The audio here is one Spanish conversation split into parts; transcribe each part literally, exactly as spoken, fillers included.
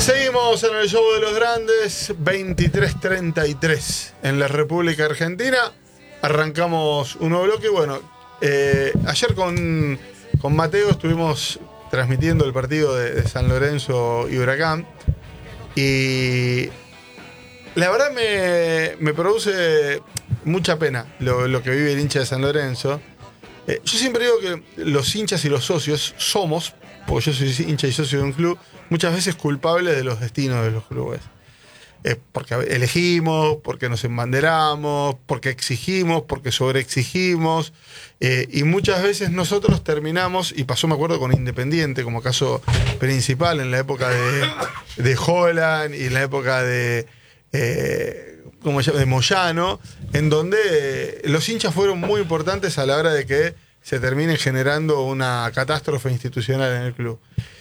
Seguimos en el show de los grandes, veintitrés treinta y tres en la República Argentina. Arrancamos un nuevo bloque. Bueno, eh, ayer con, con Mateo estuvimos transmitiendo el partido de, de San Lorenzo y Huracán. Y la verdad me, me produce mucha pena lo, lo que vive el hincha de San Lorenzo. Eh, yo siempre digo que los hinchas y los socios somos, porque yo soy hincha y socio de un club, muchas veces culpables de los destinos de los clubes. Eh, porque elegimos, porque nos embanderamos, porque exigimos, porque sobreexigimos. Eh, y muchas veces nosotros terminamos, y pasó me acuerdo con Independiente como caso principal en la época de, de Holland y en la época de... Eh, como se llama, de Moyano, en donde eh, los hinchas fueron muy importantes a la hora de que se termine generando una catástrofe institucional en el club.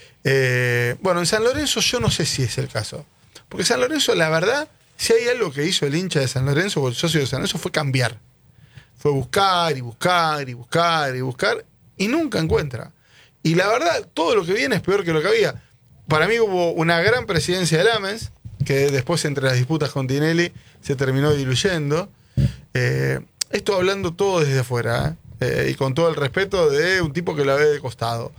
Eh, bueno, en San Lorenzo yo no sé si es el caso. Porque San Lorenzo, la verdad, si hay algo que hizo el hincha de San Lorenzo o el socio de San Lorenzo fue cambiar. Fue buscar y buscar y buscar y buscar y nunca encuentra. Y la verdad, todo lo que viene es peor que lo que había. Para mí hubo una gran presidencia de Lames, que después entre las disputas con Tinelli se terminó diluyendo. Eh, esto hablando todo desde afuera, ¿eh? Eh, y con todo el respeto de un tipo que la ve de costado.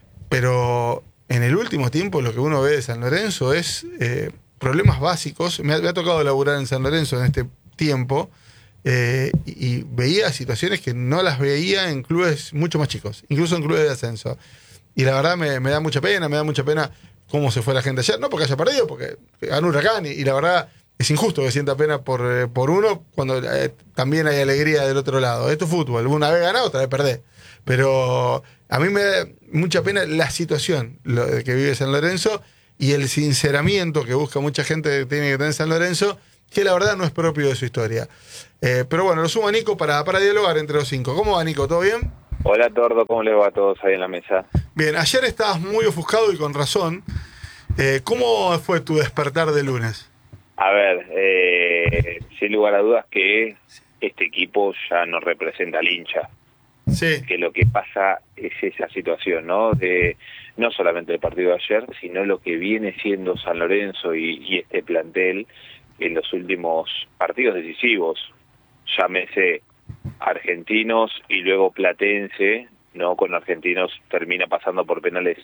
Pero en el último tiempo lo que uno ve de San Lorenzo es eh, problemas básicos. Me ha, me ha tocado laburar en San Lorenzo en este tiempo eh, y, y veía situaciones que no las veía en clubes mucho más chicos, incluso en clubes de ascenso. Y la verdad me, me da mucha pena, me da mucha pena cómo se fue la gente ayer. No porque haya perdido, porque ganó Huracán y, y la verdad es injusto que sienta pena por, eh, por uno cuando eh, también hay alegría del otro lado. Esto es fútbol, una vez ganado, otra vez perdés. Pero a mí me da mucha pena la situación lo, que vive San Lorenzo y el sinceramiento que busca mucha gente que tiene que tener San Lorenzo, que la verdad no es propio de su historia. Eh, pero bueno, lo sumo a Nico para, para dialogar entre los cinco. ¿Cómo va, Nico? ¿Todo bien? Hola, Tordo, ¿cómo le va a todos ahí en la mesa? Bien, ayer estabas muy ofuscado y con razón. Eh, ¿Cómo fue tu despertar de lunes? A ver, eh, sin lugar a dudas que este equipo ya no representa al hincha. Sí. Que lo que pasa es esa situación, ¿no? De no solamente el partido de ayer, sino lo que viene siendo San Lorenzo y, y este plantel en los últimos partidos decisivos. Llámese Argentinos y luego Platense, ¿no? Con Argentinos termina pasando por penales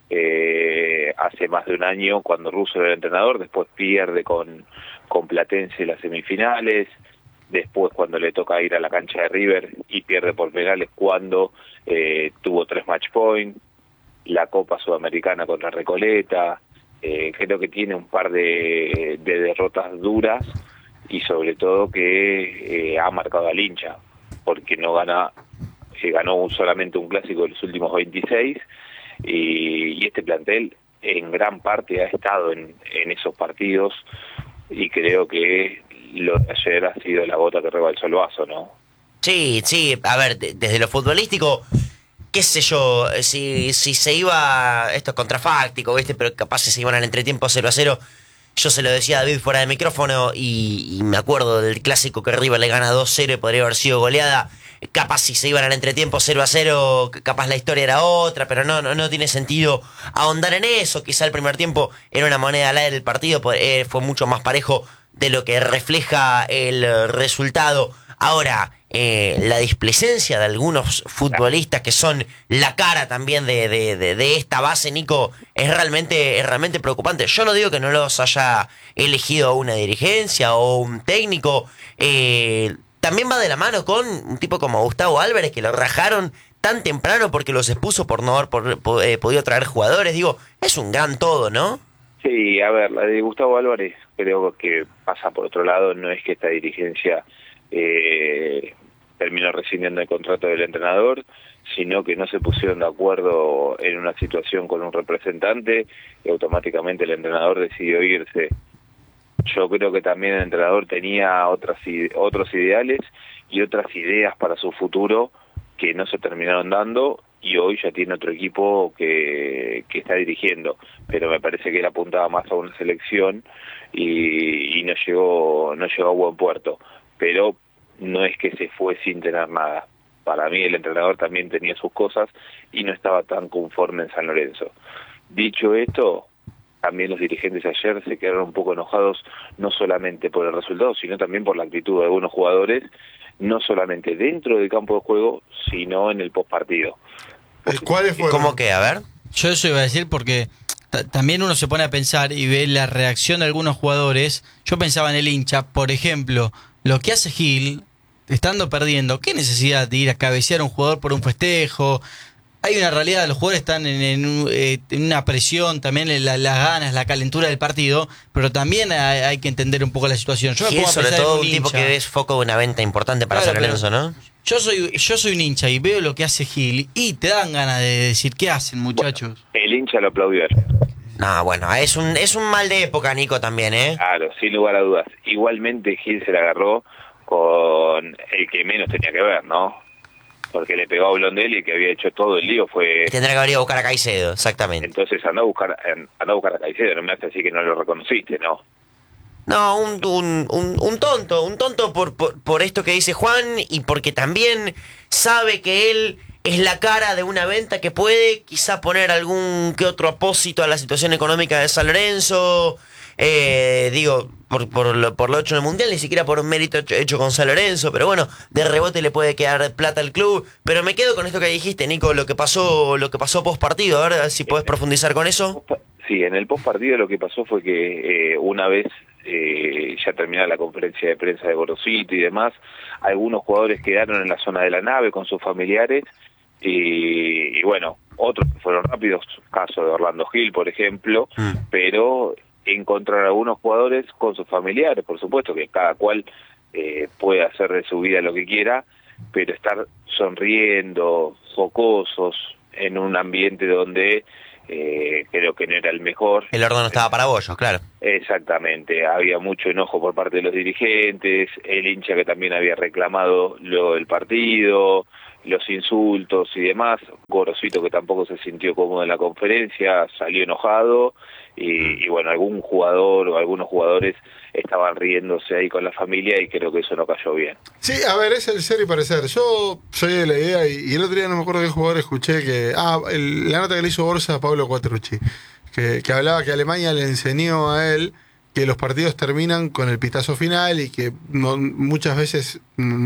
eh, hace más de un año cuando Russo era el entrenador, después pierde con, con Platense las semifinales, después cuando le toca ir a la cancha de River y pierde por penales cuando eh, tuvo tres match point, la Copa Sudamericana contra Recoleta, eh, creo que tiene un par de, de derrotas duras y sobre todo que eh, ha marcado al hincha, porque no gana, eh, ganó solamente un clásico de los últimos veintiséis y, y este plantel en gran parte ha estado en, en esos partidos y creo que lo de ayer ha sido la gota que rebalsó el vaso, ¿no? Sí, sí, a ver, de, desde lo futbolístico, qué sé yo, si, si se iba, esto es contrafáctico, ¿viste? Pero capaz si se iban al entretiempo cero a cero, yo se lo decía a David fuera de micrófono y, y me acuerdo del clásico que River le gana dos cero y podría haber sido goleada. Capaz si se iban al entretiempo cero a cero, capaz la historia era otra, pero no, no, no tiene sentido ahondar en eso. Quizá el primer tiempo era una moneda al aire del partido, eh, fue mucho más parejo de lo que refleja el resultado. Ahora, eh, la displicencia de algunos futbolistas que son la cara también de, de, de, de esta base, Nico, es realmente, es realmente preocupante. Yo no digo que no los haya elegido una dirigencia o un técnico, eh, también va de la mano con un tipo como Gustavo Álvarez, que lo rajaron tan temprano porque los expuso por no haber por, por, eh, podido traer jugadores. Digo, es un gran todo, ¿no? Sí, a ver, la de Gustavo Álvarez creo que pasa por otro lado, no es que esta dirigencia eh, terminó rescindiendo el contrato del entrenador, sino que no se pusieron de acuerdo en una situación con un representante y automáticamente el entrenador decidió irse. Yo creo que también el entrenador tenía otras otros ideales y otras ideas para su futuro que no se terminaron dando y hoy ya tiene otro equipo que, que está dirigiendo, pero me parece que él apuntaba más a una selección y, y no llegó no llegó a buen puerto, pero no es que se fue sin tener nada. Para mí el entrenador también tenía sus cosas y no estaba tan conforme en San Lorenzo. Dicho esto, también los dirigentes ayer se quedaron un poco enojados, no solamente por el resultado, sino también por la actitud de algunos jugadores, no solamente dentro del campo de juego, sino en el postpartido. ¿Cuáles fueron? ¿Cómo que? A ver. Yo eso iba a decir porque t- también uno se pone a pensar y ve la reacción de algunos jugadores. Yo pensaba en el hincha, por ejemplo, lo que hace Gil, estando perdiendo, ¿qué necesidad de ir a cabecear a un jugador por un festejo? Hay una realidad, los jugadores están en, en, un- eh, en una presión, también en la- las ganas, la calentura del partido, pero también hay, hay que entender un poco la situación. Yo me Gil, pongo a sobre pensar en todo un un tipo hincha. que es foco de una venta importante para Claro, San Lorenzo, pero- ¿no? Yo soy, yo soy un hincha y veo lo que hace Gil y te dan ganas de decir, ¿qué hacen, muchachos? El hincha lo aplaudió ayer. No, bueno, es un, es un mal de época, Nico, también, ¿eh? Claro, sin lugar a dudas. Igualmente Gil se la agarró con el que menos tenía que ver, ¿no? Porque le pegó a Blondelli, el que había hecho todo el lío fue... Tendrá que haber ido a buscar a Caicedo, exactamente. Entonces andá a buscar, andá a buscar a Caicedo, no me hace así que no lo reconociste, ¿no? No, un, un, un, un tonto, un tonto por, por, por esto que dice Juan y porque también sabe que él es la cara de una venta que puede quizá poner algún que otro apósito a la situación económica de San Lorenzo. Eh, digo, por, por, lo, por lo hecho en el Mundial, ni siquiera por un mérito hecho, hecho con San Lorenzo, pero bueno, de rebote le puede quedar plata al club. Pero me quedo con esto que dijiste, Nico, lo que pasó, lo que pasó post partido, a ver si podés profundizar con eso. Sí, en el post partido lo que pasó fue que eh, una vez eh, ya terminada la conferencia de prensa de Gorosito y demás, algunos jugadores quedaron en la zona de la nave con sus familiares y, y bueno, otros fueron rápidos, caso de Orlando Gil, por ejemplo, Mm. pero encontraron algunos jugadores con sus familiares, por supuesto que cada cual eh, puede hacer de su vida lo que quiera, pero estar sonriendo, jocosos, en un ambiente donde eh, creo que no era el mejor. El orden no estaba para bollos, claro. Exactamente, había mucho enojo por parte de los dirigentes, el hincha que también había reclamado lo del partido, los insultos y demás, Gorosito que tampoco se sintió cómodo en la conferencia, salió enojado y, y bueno, algún jugador o algunos jugadores estaban riéndose ahí con la familia y creo que eso no cayó bien. Sí, a ver, es el ser y parecer. Yo soy de la idea, y, y el otro día no me acuerdo qué jugador escuché que. Ah, el- la nota que le hizo Borsa a Pablo Quattrucci, que, que hablaba que Alemania le enseñó a él que los partidos terminan con el pitazo final y que no, muchas veces. mm,